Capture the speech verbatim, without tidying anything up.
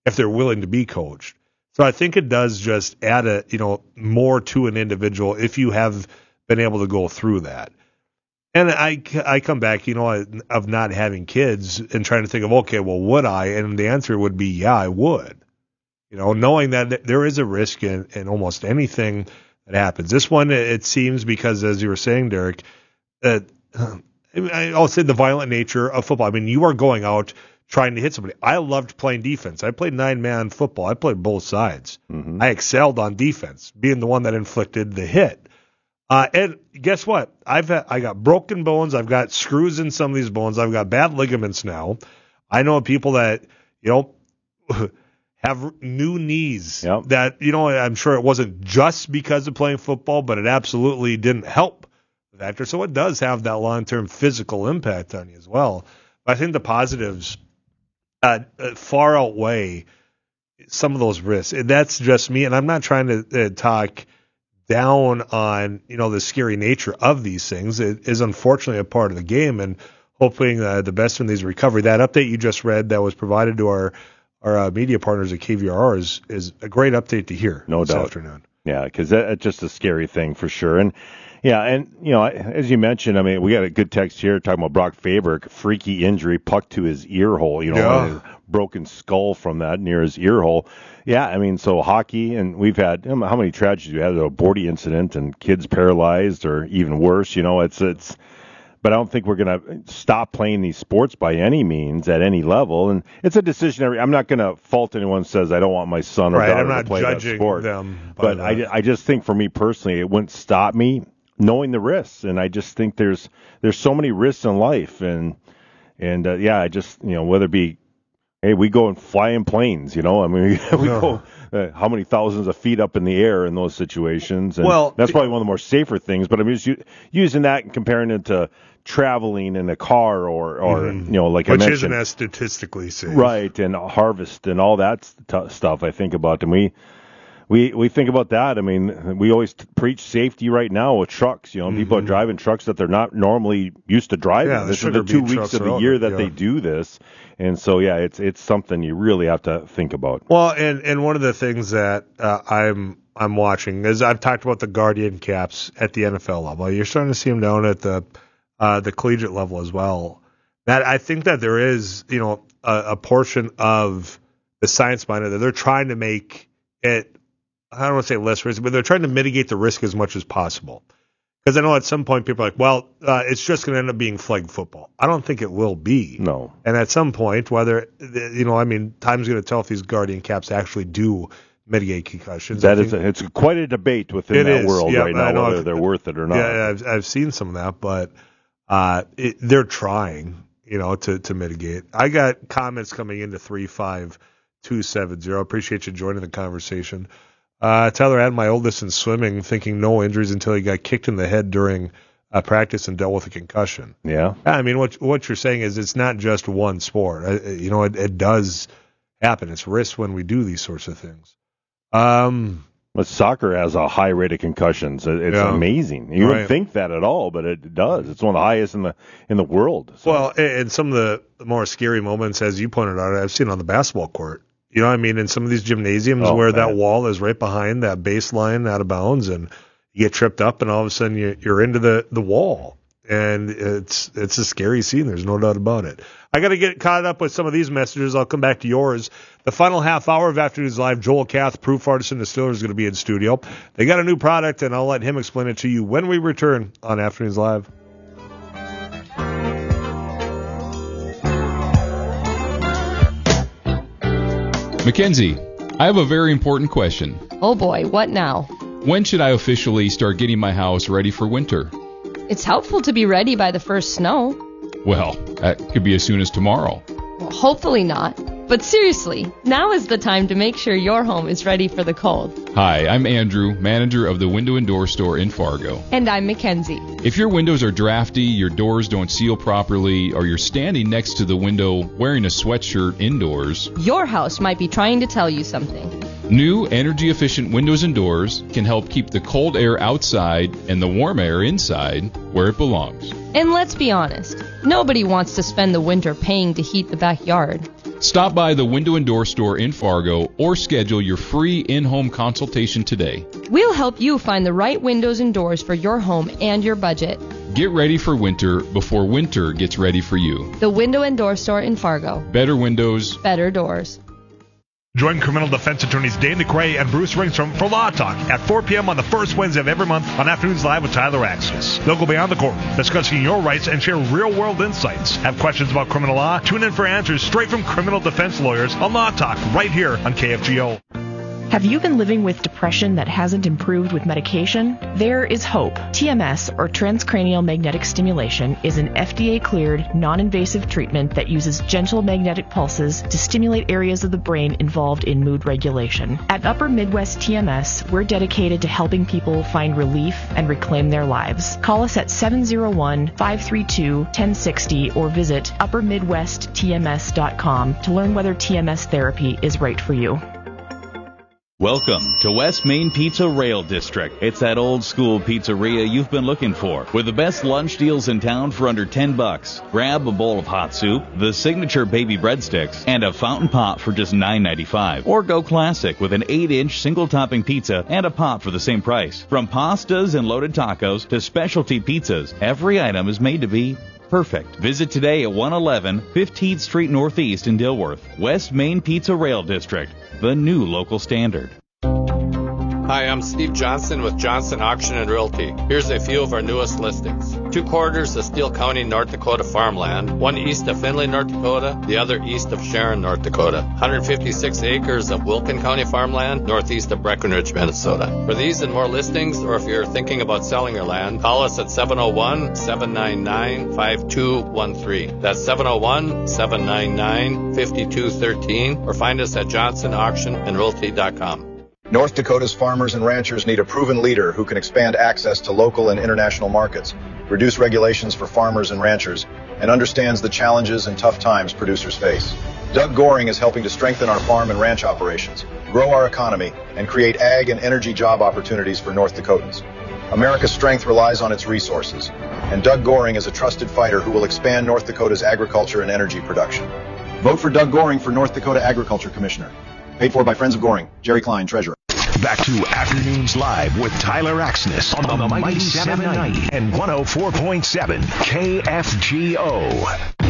if they're willing to be coached. So I think it does just add a, you know, more to an individual if you have been able to go through that. And I, I come back, you know, of not having kids and trying to think of, okay, well, would I? And the answer would be, yeah, I would. You know, knowing that there is a risk in, in almost anything that happens. This one, it seems, because as you were saying, Derek, that I'll say the violent nature of football. I mean, you are going out trying to hit somebody. I loved playing defense. I played nine-man football. I played both sides. Mm-hmm. I excelled on defense, being the one that inflicted the hit. Uh, and guess what? I've had, I got broken bones. I've got screws in some of these bones. I've got bad ligaments now. I know people that, you know, have new knees. Yep. That, you know, I'm sure it wasn't just because of playing football, but it absolutely didn't help the factor. So it does have that long-term physical impact on you as well. But I think the positives uh, far outweigh some of those risks. And that's just me. And I'm not trying to uh, talk down on, you know, the scary nature of these things. It is unfortunately a part of the game, and hoping uh, the best in these recovery. That update you just read that was provided to our our uh, media partners at K V R R is is a great update to hear. No this doubt. Afternoon. Yeah, because that's just a scary thing for sure. And yeah, and you know, as you mentioned, I mean, we got a good text here talking about Brock Faber, freaky injury, puck to his ear hole. You know, yeah. broken skull from that near his ear hole. Yeah, I mean, so hockey, and we've had, how many tragedies we had, a aborty incident and kids paralyzed or even worse, you know, it's, it's, but I don't think we're going to stop playing these sports by any means at any level. And it's a decision. Every, I'm not going to fault anyone who says I don't want my son or right, daughter I'm not to play judging that sport. Them but I, I just think for me personally, it wouldn't stop me knowing the risks. And I just think there's, there's so many risks in life. And, and uh, yeah, I just, you know, whether it be, hey, we go and fly in planes, you know. I mean, we, we go uh, how many thousands of feet up in the air in those situations. And well, that's probably one of the more safer things. But I'm just u- using that and comparing it to traveling in a car or, or mm-hmm. you know, like Which I mentioned. Which isn't as statistically safe. Right, and harvest and all that st- stuff I think about. And we, we, we think about that. I mean, we always t- preach safety right now with trucks. You know, mm-hmm. people are driving trucks that they're not normally used to driving. Yeah, this is the two weeks of the year that yeah. they do this. And so, yeah, it's it's something you really have to think about. Well, and, and one of the things that uh, I'm I'm watching is I've talked about the Guardian caps at the N F L level. You're starting to see them down at the uh, the collegiate level as well. That I think that there is, you know, a, a portion of the science behind it that they're trying to make it. I don't want to say less risky, but they're trying to mitigate the risk as much as possible. Because I know at some point people are like, well, uh, it's just going to end up being flag football. I don't think it will be. No. And at some point, whether, you know, I mean, time's going to tell if these Guardian caps actually do mitigate concussions. That is, a, it's quite a debate within that is. world yeah, right now, know, whether they're worth it or not. Yeah, I've, I've seen some of that, but uh, it, they're trying, you know, to, to mitigate. I got comments coming into three five two seven zero. Appreciate you joining the conversation. Uh, Tyler had my oldest in swimming, thinking no injuries until he got kicked in the head during uh, practice and dealt with a concussion. Yeah. I mean, what what you're saying is it's not just one sport. I, you know, it, it does happen. It's risk when we do these sorts of things. Um, but soccer has a high rate of concussions. It's yeah. amazing. You right. wouldn't think that at all, but it does. It's one of the highest in the in the world. So. Well, and some of the more scary moments, as you pointed out, I've seen on the basketball court. You know what I mean? In some of these gymnasiums oh, where man. that wall is right behind that baseline out of bounds and you get tripped up and all of a sudden you, you're into the, the wall. And it's it's a scary scene. There's no doubt about it. I got to get caught up with some of these messages. I'll come back to yours. The final half hour of Afternoons Live, Joel Kath, Proof Artisan Distiller, is going to be in studio. They got a new product, and I'll let him explain it to you when we return on Afternoons Live. Mackenzie, I have a very important question. Oh boy, what now? When should I officially start getting my house ready for winter? It's helpful to be ready by the first snow. Well, that could be as soon as tomorrow. Well, hopefully not. But seriously, now is the time to make sure your home is ready for the cold. Hi, I'm Andrew, manager of the Window and Door Store in Fargo. And I'm Mackenzie. If your windows are drafty, your doors don't seal properly, or you're standing next to the window wearing a sweatshirt indoors, your house might be trying to tell you something. New energy-efficient windows and doors can help keep the cold air outside and the warm air inside where it belongs. And let's be honest, nobody wants to spend the winter paying to heat the backyard. Stop by the Window and Door Store in Fargo or schedule your free in-home consultation today. We'll help you find the right windows and doors for your home and your budget. Get ready for winter before winter gets ready for you. The Window and Door Store in Fargo. Better windows, better doors. Join criminal defense attorneys Dane DeCray and Bruce Ringstrom for Law Talk at four p.m. on the first Wednesday of every month on Afternoons Live with Tyler Axis. They'll go beyond the courtroom, discussing your rights and share real-world insights. Have questions about criminal law? Tune in for answers straight from criminal defense lawyers on Law Talk right here on K F G O. Have you been living with depression that hasn't improved with medication? There is hope. T M S, or transcranial magnetic stimulation, is an F D A-cleared, non-invasive treatment that uses gentle magnetic pulses to stimulate areas of the brain involved in mood regulation. At Upper Midwest T M S, we're dedicated to helping people find relief and reclaim their lives. Call us at seven oh one, five three two, one oh six oh or visit upper midwest t m s dot com to learn whether T M S therapy is right for you. Welcome to West Main Pizza Rail District. It's that old school pizzeria you've been looking for, with the best lunch deals in town for under ten bucks. Grab a bowl of hot soup, the signature baby breadsticks, and a fountain pop for just nine ninety-five. Or go classic with an eight inch single topping pizza and a pop for the same price. From pastas and loaded tacos to specialty pizzas, every item is made to be perfect. Visit today at one eleven fifteenth Street Northeast in Dilworth. West Main Pizza Rail District, the new local standard. Hi, I'm Steve Johnson with Johnson Auction and Realty. Here's a few of our newest listings. Two quarters of Steele County, North Dakota farmland, one east of Findlay, North Dakota, the other east of Sharon, North Dakota. one hundred fifty-six acres of Wilkin County farmland, northeast of Breckenridge, Minnesota. For these and more listings, or if you're thinking about selling your land, call us at seven oh one, seven nine nine, five two one three. That's seven oh one, seven nine nine, five two one three, or find us at johnson auction and realty dot com. North Dakota's farmers and ranchers need a proven leader who can expand access to local and international markets, reduce regulations for farmers and ranchers, and understands the challenges and tough times producers face. Doug Goring is helping to strengthen our farm and ranch operations, grow our economy, and create ag and energy job opportunities for North Dakotans. America's strength relies on its resources, and Doug Goring is a trusted fighter who will expand North Dakota's agriculture and energy production. Vote for Doug Goring for North Dakota Agriculture Commissioner. Paid for by Friends of Goring. Jerry Klein, Treasurer. Back to Afternoons Live with Tyler Axness on the Mighty seven ninety and one oh four point seven K F G O.